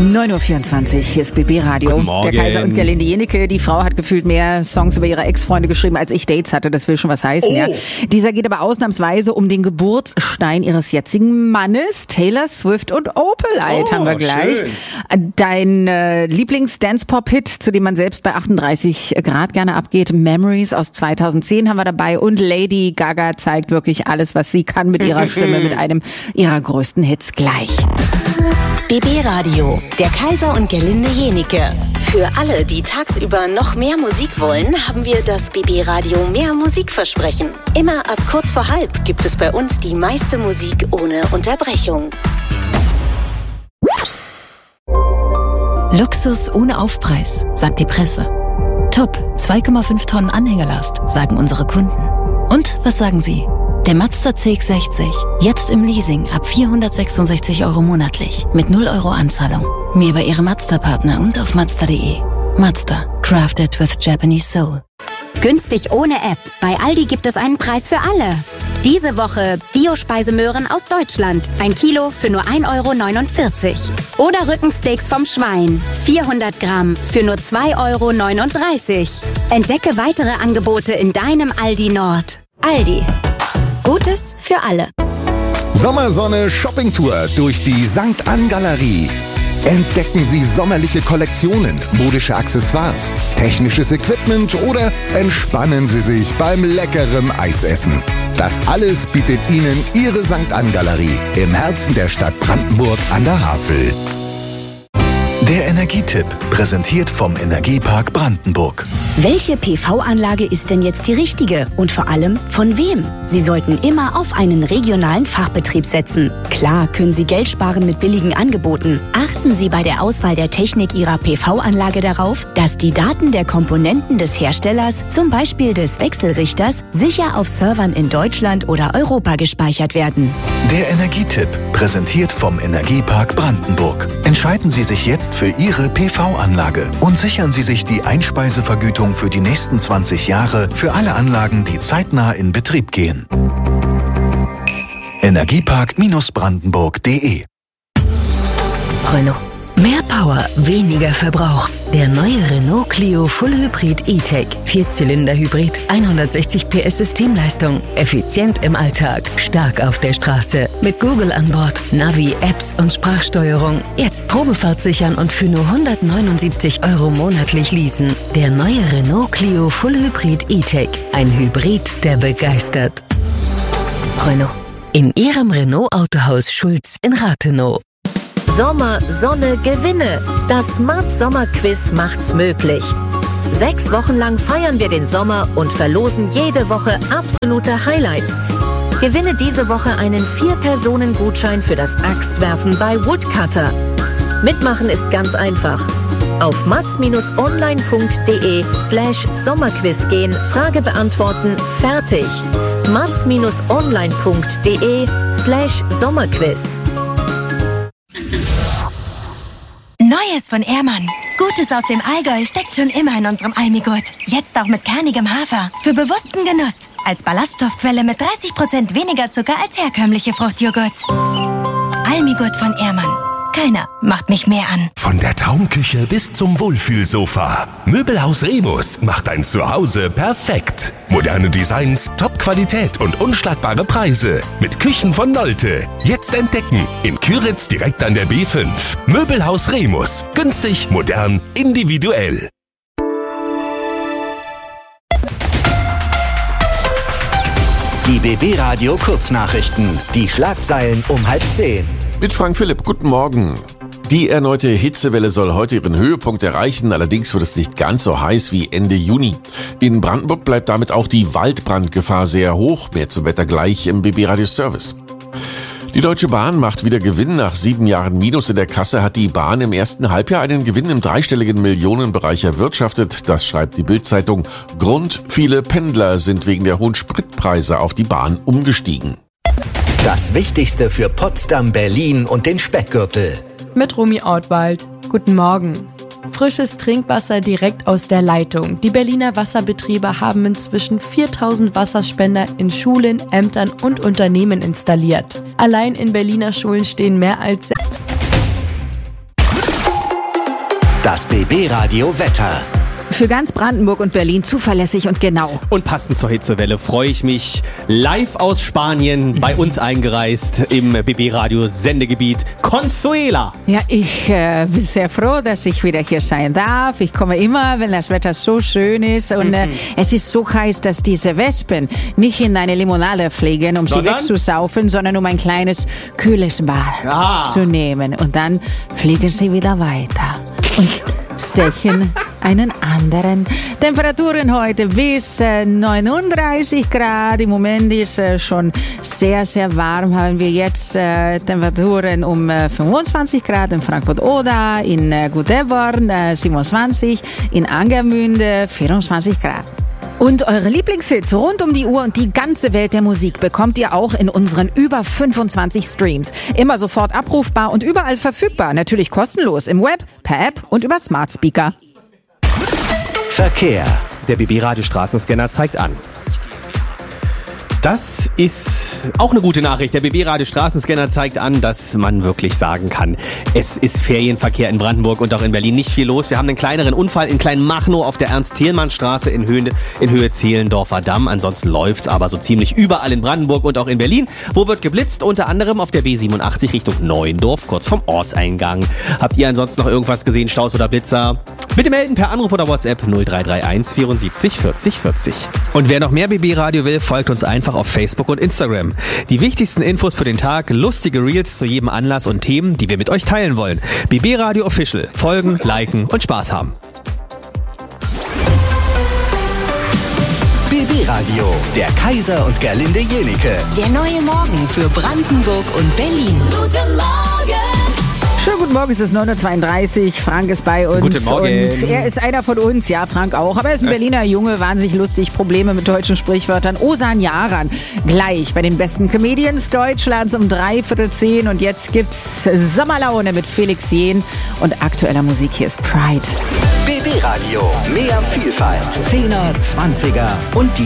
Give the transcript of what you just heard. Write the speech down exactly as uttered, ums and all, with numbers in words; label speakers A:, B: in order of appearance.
A: neun Uhr vierundzwanzig, hier ist B B Radio.
B: Guten Morgen.
A: Der Kaiser und Gerlinde Jenike. Die Frau hat gefühlt mehr Songs über ihre Ex-Freunde geschrieben, als ich Dates hatte. Das will schon was heißen,
B: Oh.
A: ja. Dieser geht aber ausnahmsweise um den Geburtsstein ihres jetzigen Mannes. Taylor Swift und Opalite
B: Oh,
A: haben wir gleich.
B: schön.
A: Dein äh, Lieblings-Dance-Pop-Hit, zu dem man selbst bei achtunddreißig Grad gerne abgeht. Memories aus zweitausendzehn haben wir dabei. Und Lady Gaga zeigt wirklich alles, was sie kann mit ihrer Stimme, mit einem ihrer größten Hits gleich.
C: B B Radio, der Kaiser und Gerlinde Jenike. Für alle, die tagsüber noch mehr Musik wollen, haben wir das B B Radio Mehr Musikversprechen. Immer ab kurz vor halb gibt es bei uns die meiste Musik ohne Unterbrechung.
D: Luxus ohne Aufpreis, sagt die Presse. Top, zwei Komma fünf Tonnen Anhängerlast, sagen unsere Kunden. Und was sagen Sie? Der Mazda C X sechzig, jetzt im Leasing ab vierhundertsechsundsechzig Euro monatlich, mit null Euro Anzahlung. Mehr bei Ihrem Mazda-Partner und auf Mazda punkt de. Mazda, crafted with Japanese soul.
E: Günstig ohne App. Bei Aldi gibt es einen Preis für alle. Diese Woche Biospeisemöhren aus Deutschland. Ein Kilo für nur ein Euro neunundvierzig. Oder Rückensteaks vom Schwein. vierhundert Gramm für nur zwei Euro neununddreißig. Entdecke weitere Angebote in deinem Aldi Nord. Aldi. Gutes für alle.
F: Sommersonne Shoppingtour durch die Sankt Ann Galerie. Entdecken Sie sommerliche Kollektionen, modische Accessoires, technisches Equipment oder entspannen Sie sich beim leckeren Eisessen. Das alles bietet Ihnen Ihre Sankt Ann Galerie im Herzen der Stadt Brandenburg an der Havel.
G: Der Energietipp, präsentiert vom Energiepark Brandenburg.
H: Welche P V-Anlage ist denn jetzt die richtige? Und vor allem, von wem? Sie sollten immer auf einen regionalen Fachbetrieb setzen. Klar können Sie Geld sparen mit billigen Angeboten. Achten Sie bei der Auswahl der Technik Ihrer P V-Anlage darauf, dass die Daten der Komponenten des Herstellers, zum Beispiel des Wechselrichters, sicher auf Servern in Deutschland oder Europa gespeichert werden.
G: Der Energietipp, präsentiert vom Energiepark Brandenburg. Entscheiden Sie sich jetzt für Ihre P V-Anlage und sichern Sie sich die Einspeisevergütung für die nächsten zwanzig Jahre für alle Anlagen, die zeitnah in Betrieb gehen. Energiepark Brandenburg punkt de.
D: Renault. Mehr Power, weniger Verbrauch. Der neue Renault Clio Full Hybrid E-Tech. Vierzylinder-Hybrid, hundertsechzig P S Systemleistung. Effizient im Alltag, stark auf der Straße. Mit Google an Bord, Navi, Apps und Sprachsteuerung. Jetzt Probefahrt sichern und für nur hundertneunundsiebzig Euro monatlich leasen. Der neue Renault Clio Full Hybrid E-Tech. Ein Hybrid, der begeistert. Renault. In Ihrem Renault Autohaus Schulz in Rathenow.
I: Sommer, Sonne, Gewinne. Das Smart Sommer Quiz macht's möglich. Sechs Wochen lang feiern wir den Sommer und verlosen jede Woche absolute Highlights. Gewinne diese Woche einen Vier-Personen-Gutschein für das Axtwerfen bei Woodcutter. Mitmachen ist ganz einfach. Auf mats-online.de slash Sommerquiz gehen, Frage beantworten, fertig. mats-online.de slash Sommerquiz.
J: Neues von Ehrmann. Gutes aus dem Allgäu steckt schon immer in unserem Almigurt. Jetzt auch mit kernigem Hafer. Für bewussten Genuss. Als Ballaststoffquelle mit dreißig Prozent weniger Zucker als herkömmliche Fruchtjoghurts. Almigurt von Ehrmann. Keiner macht mich mehr an.
K: Von der Traumküche bis zum Wohlfühlsofa. Möbelhaus Remus macht dein Zuhause perfekt. Moderne Designs, Top-Qualität und unschlagbare Preise. Mit Küchen von Nolte. Jetzt entdecken. In Küritz direkt an der B fünf. Möbelhaus Remus. Günstig, modern, individuell.
L: Die B B Radio Kurznachrichten. Die Schlagzeilen um halb zehn.
M: Mit Frank Philipp, guten Morgen. Die erneute Hitzewelle soll heute ihren Höhepunkt erreichen, allerdings wird es nicht ganz so heiß wie Ende Juni. In Brandenburg bleibt damit auch die Waldbrandgefahr sehr hoch, mehr zum Wetter gleich im B B Radio Service. Die Deutsche Bahn macht wieder Gewinn. Nach sieben Jahren Minus in der Kasse hat die Bahn im ersten Halbjahr einen Gewinn im dreistelligen Millionenbereich erwirtschaftet. Das schreibt die Bild-Zeitung. Grund: viele Pendler sind wegen der hohen Spritpreise auf die Bahn umgestiegen.
L: Das Wichtigste für Potsdam, Berlin und den Speckgürtel.
N: Mit Romy Ortwald. Guten Morgen. Frisches Trinkwasser direkt aus der Leitung. Die Berliner Wasserbetriebe haben inzwischen viertausend Wasserspender in Schulen, Ämtern und Unternehmen installiert. Allein in Berliner Schulen stehen mehr als
L: Das B B-Radio Wetter.
A: Für ganz Brandenburg und Berlin zuverlässig und genau.
B: Und passend zur Hitzewelle freue ich mich, live aus Spanien bei uns eingereist im B B-Radio Sendegebiet Consuela.
A: Ja, ich äh, bin sehr froh, dass ich wieder hier sein darf. Ich komme immer, wenn das Wetter so schön ist und mhm. äh, es ist so heiß, dass diese Wespen nicht in eine Limonade fliegen, um sondern? sie wegzusaufen, sondern um ein kleines, kühles Bad ah. zu nehmen. Und dann fliegen sie wieder weiter und stechen einen anderen. Temperaturen heute bis äh, neununddreißig Grad. Im Moment ist äh, schon sehr, sehr warm. Haben wir jetzt äh, Temperaturen um äh, fünfundzwanzig Grad in Frankfurt-Oder, in äh, Güteborn äh, siebenundzwanzig, in Angermünde vierundzwanzig Grad. Und eure Lieblingshits rund um die Uhr und die ganze Welt der Musik bekommt ihr auch in unseren über fünfundzwanzig Streams. Immer sofort abrufbar und überall verfügbar. Natürlich kostenlos im Web, per App und über Smart Speaker.
L: Verkehr.
B: Der B B-Radio Straßenscanner zeigt an. Das ist auch eine gute Nachricht. Der B B-Radio Straßenscanner zeigt an, dass man wirklich sagen kann, es ist Ferienverkehr in Brandenburg und auch in Berlin nicht viel los. Wir haben einen kleineren Unfall in Kleinmachnow auf der Ernst-Thielmann-Straße in Höhe, in Höhe Zehlendorfer Damm. Ansonsten läuft's aber so ziemlich überall in Brandenburg und auch in Berlin. Wo wird geblitzt? Unter anderem auf der B siebenundachtzig Richtung Neuendorf, kurz vom Ortseingang. Habt ihr ansonsten noch irgendwas gesehen, Staus oder Blitzer? Bitte melden per Anruf oder WhatsApp null drei drei eins vierundsiebzig vierzig vierzig. Und wer noch mehr B B-Radio will, folgt uns einfach auf Facebook und Instagram. Die wichtigsten Infos für den Tag, lustige Reels zu jedem Anlass und Themen, die wir mit euch teilen wollen. B B-Radio Official. Folgen, liken und Spaß haben.
L: B B-Radio, der Kaiser und Gerlinde Jenike.
C: Der neue Morgen für Brandenburg und Berlin. Guten Morgen!
A: Schönen guten Morgen, es ist neun Uhr zweiunddreißig, Frank ist bei uns.
B: Guten Morgen.
A: Und er ist einer von uns, ja, Frank auch. Aber er ist ein Berliner Junge, wahnsinnig lustig, Probleme mit deutschen Sprichwörtern. Osan Yaran, gleich bei den besten Comedians Deutschlands um drei Viertel zehn. Und jetzt gibt's Sommerlaune mit Felix Jähn und aktueller Musik. Hier ist Pride.
L: B B-Radio, mehr Vielfalt, Zehner, Zwanziger und die